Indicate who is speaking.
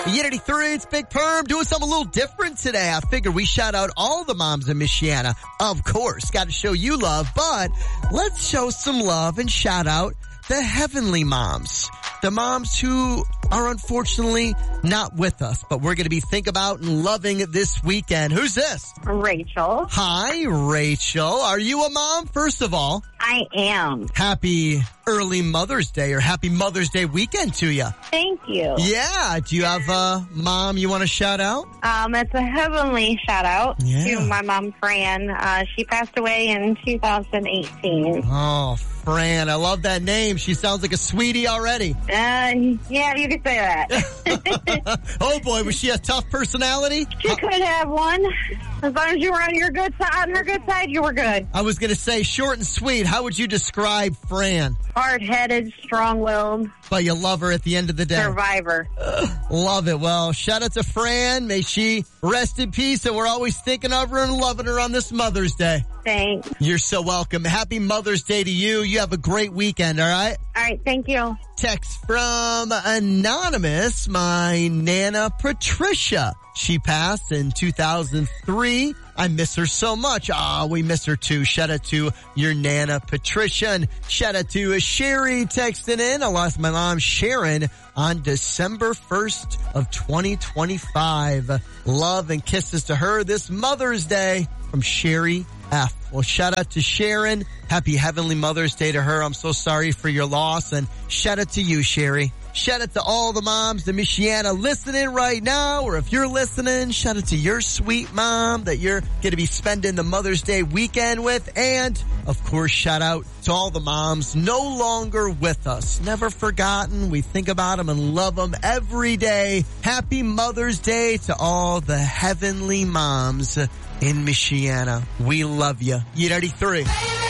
Speaker 1: Unity 3, it's Big Perm doing something a little different today. I figured we shout out all the moms in Michiana. Of course, got to show you love, but let's show some love and shout out the heavenly moms. The moms who are unfortunately not with us, but we're going to be thinking about and loving this weekend. Who's this?
Speaker 2: Rachel.
Speaker 1: Hi, Rachel. Are you a mom, first of all?
Speaker 2: I am.
Speaker 1: Happy early Mother's Day or happy Mother's Day weekend to you.
Speaker 2: Thank you.
Speaker 1: Yeah. Do you have a mom you want to shout out?
Speaker 2: It's a heavenly shout out
Speaker 1: Yeah.
Speaker 2: to my mom, Fran. She passed away in 2018.
Speaker 1: Oh, Fran. I love that name. She sounds like a sweetie already.
Speaker 2: Yeah, you could say that.
Speaker 1: Oh boy, was she a tough personality?
Speaker 2: She could have one. As long as you were on your good side, on her good side, you were good.
Speaker 1: I was going to say short and sweet. How would you describe Fran?
Speaker 2: Hard-headed, strong-willed,
Speaker 1: But you love her at the end of the day.
Speaker 2: survivor.
Speaker 1: Love it. Well, shout out to Fran. May she rest in peace, and we're always thinking of her and loving her on this Mother's Day.
Speaker 2: Thanks.
Speaker 1: You're so welcome. Happy Mother's Day to you. You have a great weekend, all right?
Speaker 2: All right, thank you.
Speaker 1: Text from Anonymous, my Nana Patricia. She passed in 2003. I miss her so much. We miss her too. Shout out to your Nana Patricia. And shout out to Sherry texting in. I lost my mom Sharon on December 1st of 2025. Love and kisses to her this Mother's Day from Sherry F. Well, shout out to Sharon. Happy Heavenly Mother's Day to her. I'm so sorry for your loss. And shout out to you, Sherry. Shout out to all the moms in Michiana listening right now, or if you're listening, shout out to your sweet mom that you're going to be spending the Mother's Day weekend with. And, of course, shout out to all the moms no longer with us. Never forgotten. We think about them and love them every day. Happy Mother's Day to all the heavenly moms in Michiana. We love you. Unity 3.